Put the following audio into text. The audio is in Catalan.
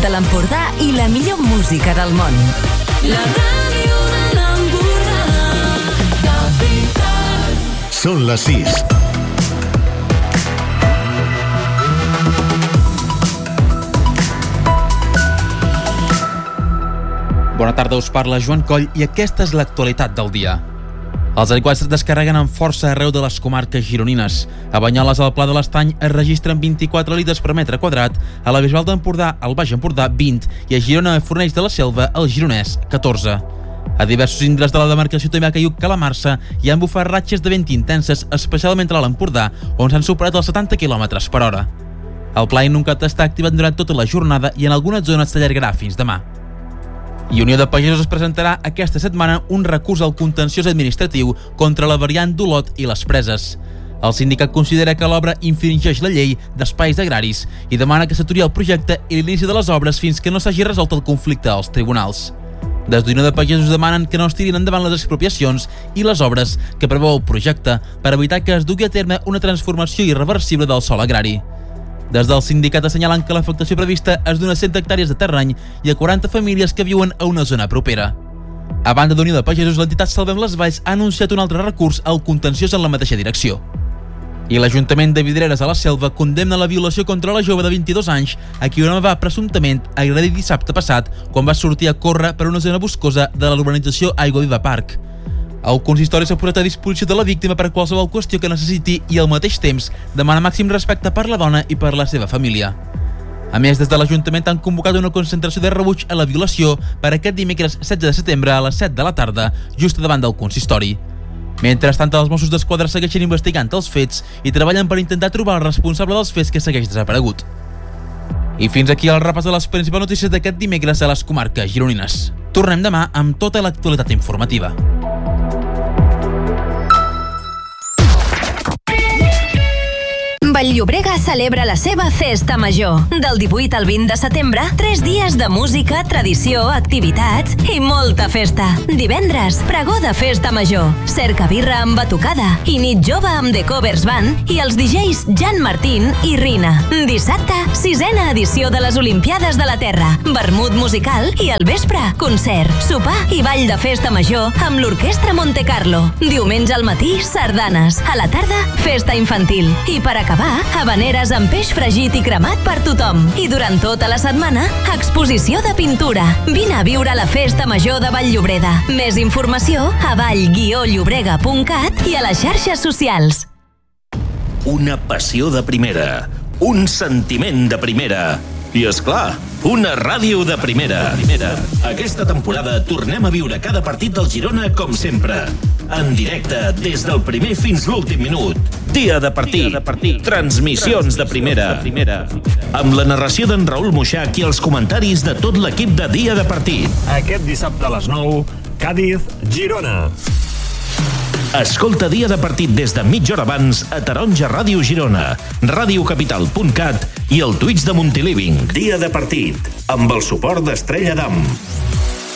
de l'Empordà i la millor música del món. La ràdio de l'Empordà, Capital. Són les 6. Bona tarda, us parla Joan Coll i aquesta és l'actualitat del dia. Els aiguats es descarreguen amb força arreu de les comarques gironines. A Banyoles, al Pla de l'Estany, es registren 24 litres per metre quadrat, a la Bisbal d'Empordà, al Baix Empordà, 20, i a Girona, Fornells de la Selva, el Gironès, 14. A diversos indrets de la demarcació també ha caigut calamarsa i han bufat ratxes de vent intenses, especialment a l'Alt Empordà, on s'han superat els 70 km per hora. El pla Inuncat està activat durant tota la jornada i en algunes zones s'allargarà fins demà. I Unió de Pagesos es presentarà aquesta setmana un recurs al contenciós administratiu contra la variant d'Olot i les Preses. El sindicat considera que l'obra infringeix la llei d'espais agraris i demana que s'aturi el projecte i l'inici de les obres fins que no s'hagi resolt el conflicte als tribunals. Des d'Unió de Pagesos demanen que no es tirin endavant les expropiacions i les obres que preveu el projecte per evitar que es dugui a terme una transformació irreversible del sòl agrari. Des del sindicat assenyalen que l'afectació prevista és d'unes 100 hectàrees de terreny i a 40 famílies que viuen a una zona propera. A banda d'Unió de Pagesos, l'entitat Salvem les Valls ha anunciat un altre recurs al contenciós en la mateixa direcció. I l'Ajuntament de Vidreres a la Selva condemna la violació contra la jove de 22 anys a qui un home va presumptament agredir dissabte passat quan va sortir a córrer per una zona boscosa de la urbanització Aigua Viva Park. El consistori s'ha posat a disposició de la víctima per qualsevol qüestió que necessiti i al mateix temps demana màxim respecte per la dona i per la seva família. A més, des de l'Ajuntament han convocat una concentració de rebuig a la violació per aquest dimecres 16 de setembre a les 7 de la tarda, just davant del consistori. Mentrestant, els Mossos d'Esquadra segueixen investigant els fets i treballen per intentar trobar el responsable dels fets que segueix desaparegut. I fins aquí el repàs de les principals notícies d'aquest dimecres a les comarques gironines. Tornem demà amb tota l'actualitat informativa. Vall-llobrega celebra la seva Festa Major. Del 18 al 20 de setembre, 3 dies de música, tradició, activitats i molta festa. Divendres, pregó de Festa Major, cercabirra amb batucada i nit jove amb The Covers Band i els DJs Jan Martín i Rina. Dissabte, 6a edició de les Olimpiades de la Terra, vermut musical i al vespre, concert, sopar i ball de Festa Major amb l'Orquestra Monte Carlo. Diumenge al matí, sardanes. A la tarda, festa infantil. I per acabar, habaneres amb peix fregit i cremat per tothom. I durant tota la setmana, exposició de pintura. Vine a viure la Festa Major de Vall-llobrega. Més informació a vall-llobrega.cat i a les xarxes socials. Una passió de primera, un sentiment de primera i, és clar, una ràdio de primera. Aquesta temporada tornem a viure cada partit del Girona com sempre. En directe, des del primer fins l'últim minut. Dia de partit. Transmissions de primera. Amb la narració d'en Raül Moixach i els comentaris de tot l'equip de Dia de Partit. Aquest dissabte a les 9, Cádiz-Girona. Escolta Dia de Partit des de mitja hora abans a Taronja Ràdio Girona, radiocapital.cat i el Twitch de Montiliving. Dia de Partit, amb el suport d'Estrella d'Am.